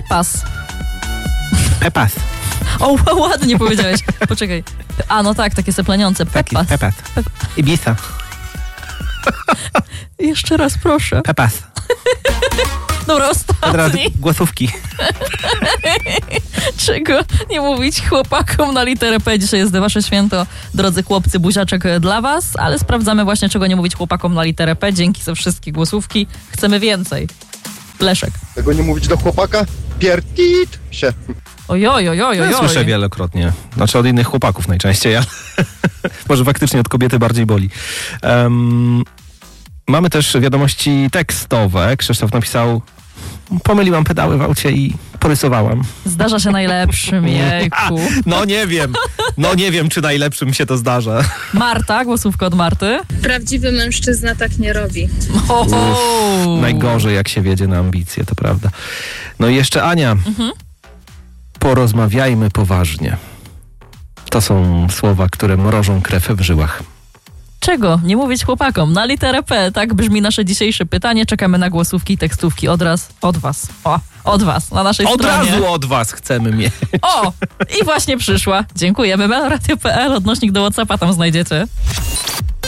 Pepas. Pepas. O, ładnie powiedziałeś. Poczekaj. A, no tak, takie sepleniące. Pepas. Pepas. Ibiza. Jeszcze raz, proszę. Pepas. Dobra, Od razu ostatni. głosówki. Czego nie mówić chłopakom na literę P? Dzisiaj jest wasze święto, drodzy chłopcy, buziaczek dla was, ale sprawdzamy właśnie, czego nie mówić chłopakom na literę P. Dzięki za wszystkie głosówki. Chcemy więcej. Leszek. Tego nie mówić do chłopaka? Pierdit się. Ojoj. Ja słyszę wielokrotnie. Znaczy od innych chłopaków najczęściej, ale może faktycznie od kobiety bardziej boli. Mamy też wiadomości tekstowe. Krzysztof napisał: pomyliłam pedały w aucie i porysowałam. Zdarza się najlepszym, jejku. No nie wiem, czy najlepszym się to zdarza. Marta, głosówka od Marty. Prawdziwy mężczyzna tak nie robi. Najgorzej, jak się wiedzie na ambicje, to prawda. No i jeszcze Ania. Porozmawiajmy poważnie. To są słowa, które mrożą krew w żyłach. Czego nie mówić chłopakom na literę P? Tak brzmi nasze dzisiejsze pytanie. Czekamy na głosówki i tekstówki od was. Od was, na naszej Od stronie. razu od was chcemy mieć. O! I właśnie przyszła. Dziękujemy. Meloradio.pl, odnośnik do WhatsAppa tam znajdziecie.